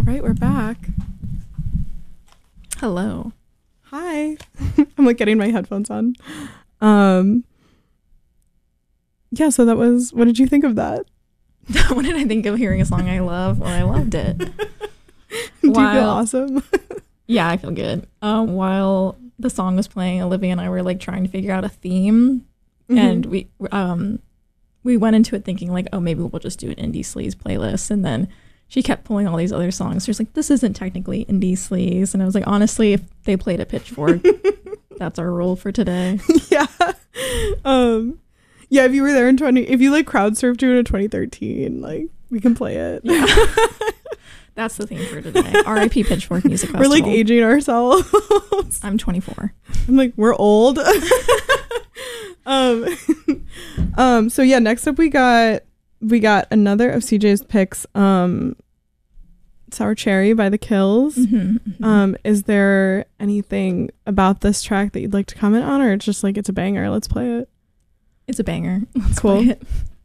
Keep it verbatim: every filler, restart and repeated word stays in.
right, we're back. Hello. Hi. I'm like getting my headphones on. Um yeah, so that was, what did you think of that? What did I think of hearing a song I love? Well, I loved it. Do you While, feel awesome? Yeah, I feel good. Um, while the song was playing, Olivia and I were like trying to figure out a theme, mm-hmm. and we um we went into it thinking like, oh, maybe we'll just do an indie sleaze playlist, and then she kept pulling all these other songs. She was like, this isn't technically indie sleaze, and I was like, honestly, if they played a Pitchfork, that's our rule for today. Yeah. Um. Yeah, if you were there in twenty, if you like crowd surfed you in twenty thirteen, like we can play it. Yeah. That's the theme for today. R I P Pitchfork Music Festival. We're like aging ourselves. I'm twenty-four. I'm like, we're old. um, um. So yeah, next up we got we got another of C J's picks. Um, Sour Cherry by The Kills. Mm-hmm, mm-hmm. Um, is there anything about this track that you'd like to comment on, or it's just like it's a banger? Let's play it. It's a banger. Let's cool. play it.